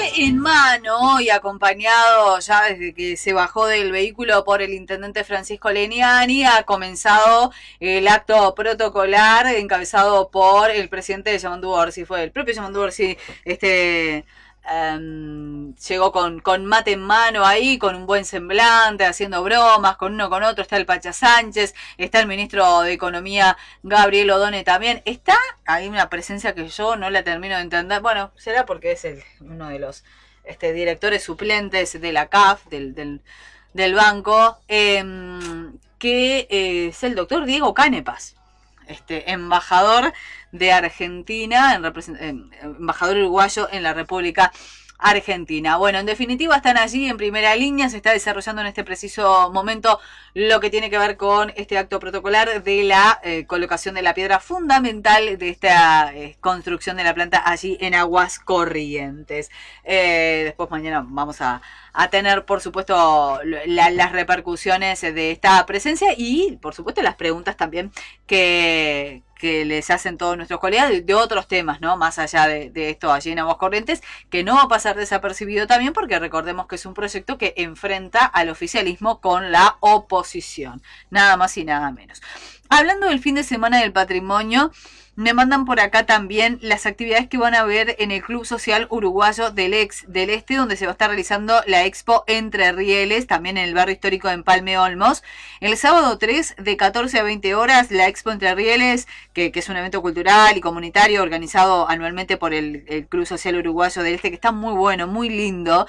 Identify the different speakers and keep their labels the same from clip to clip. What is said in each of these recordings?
Speaker 1: en mano y acompañado ya desde que se bajó del vehículo por el intendente Francisco Leniani, ha comenzado el acto protocolar encabezado por el presidente de Yamandu Orsi. Fue el propio Yamandu Orsi, llegó con mate en mano ahí, con un buen semblante, haciendo bromas con uno con otro. Está el Pacha Sánchez, está el ministro de Economía Gabriel Odone también. Está ahí una presencia que yo no la termino de entender. Bueno, será porque es uno de los directores suplentes de la CAF, del banco, que es el doctor Diego Canepas, embajador de Argentina, embajador uruguayo en la República Argentina. Bueno, en definitiva están allí en primera línea, se está desarrollando en este preciso momento lo que tiene que ver con este acto protocolar de la colocación de la piedra fundamental de esta construcción de la planta allí en Aguas Corrientes. Después mañana vamos a tener, por supuesto, las repercusiones de esta presencia y, por supuesto, las preguntas también que les hacen todos nuestros colegas de otros temas, ¿no? Más allá de esto allí en Aguas Corrientes, que no va a pasar desapercibido también, porque recordemos que es un proyecto que enfrenta al oficialismo con la oposición. Nada más y nada menos. Hablando del fin de semana del patrimonio, me mandan por acá también las actividades que van a ver en el Club Social Uruguayo del Este, donde se va a estar realizando la Expo Entre Rieles, también en el barrio histórico de Empalme Olmos. El sábado 3, de 14 a 20 horas, la Expo Entre Rieles, que es un evento cultural y comunitario organizado anualmente por el Club Social Uruguayo del Este, que está muy bueno, muy lindo,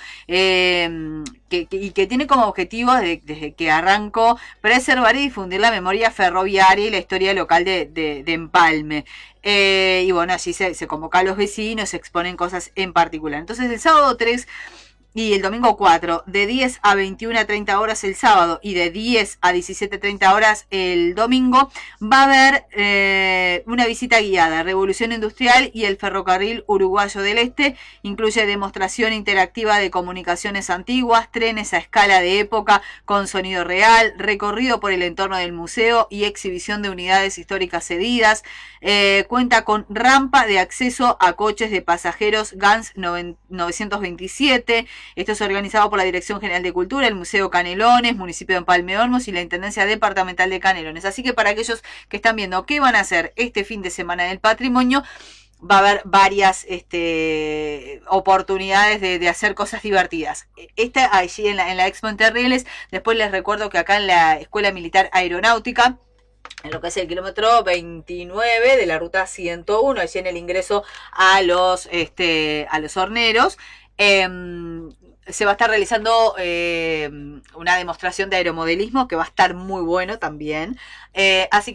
Speaker 1: y que tiene como objetivo, desde que arrancó, preservar y difundir la memoria ferroviaria y la historia local de Empalme. Y bueno, allí se convoca a los vecinos, se exponen cosas en particular. Entonces el sábado 3 y el domingo 4, de 10 a 21 a 30 horas el sábado y de 10 a 17 a 30 horas el domingo, va a haber una visita guiada, Revolución Industrial y el Ferrocarril Uruguayo del Este. Incluye demostración interactiva de comunicaciones antiguas, trenes a escala de época con sonido real, recorrido por el entorno del museo y exhibición de unidades históricas cedidas. Cuenta con rampa de acceso a coches de pasajeros GANS 927. Esto es organizado por la Dirección General de Cultura, el Museo Canelones, municipio de Empalme Olmos y la Intendencia Departamental de Canelones. Así que para aquellos que están viendo qué van a hacer este fin de semana del patrimonio, va a haber varias oportunidades de hacer cosas divertidas. Allí en la Expo Entre Rieles. Después les recuerdo que acá en la Escuela Militar Aeronáutica, en lo que es el kilómetro 29 de la ruta 101, allí en el ingreso a los horneros, se va a estar realizando una demostración de aeromodelismo que va a estar muy bueno también. Así